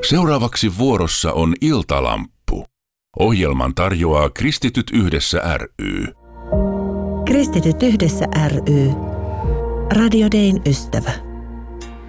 Seuraavaksi vuorossa on Iltalamppu. Ohjelman tarjoaa Kristityt yhdessä ry. Kristityt yhdessä ry. Radio Dayn ystävä.